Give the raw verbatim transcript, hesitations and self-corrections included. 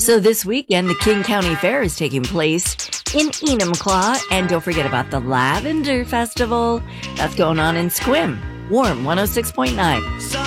So this weekend, the King County Fair is taking place in Enumclaw, and don't forget about the Lavender Festival. That's going on in Sequim. Warm one oh six point nine.